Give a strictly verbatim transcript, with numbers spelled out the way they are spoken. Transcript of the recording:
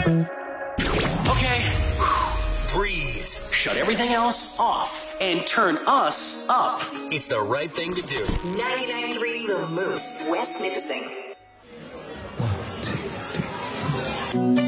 Okay, breathe. Shut everything else off and turn us up. It's the right thing to do. ninety-nine point three The Moose, West Nipissing. One, two, three, four.